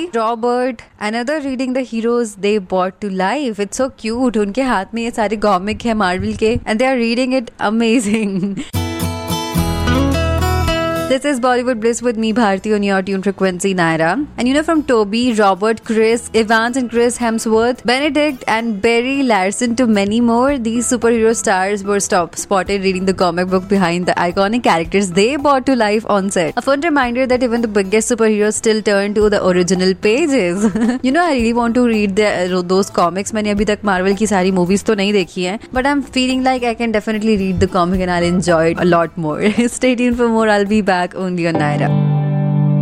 Robert, another reading the heroes they brought to life. It's so cute. उनके हाथ में ये सारे कॉमिक है मार्वल के and they are reading it amazing. This is Bollywood Bliss with me, Bharti, on your tune frequency, Naira. And you know, from Toby, Robert, Chris Evans and Chris Hemsworth, Benedict and Brie Larson to many more, these superhero stars were spotted reading the comic book behind the iconic characters they brought to life on set. A fun reminder that even the biggest superheroes still turn to the original pages. You know, I really want to read those comics. मैंने अभी तक Marvel की सारी movies तो नहीं देखी हैं, but I'm feeling like I can definitely read the comic and I'll enjoy it a lot more. Stay tuned for more. I'll be back only on Naira.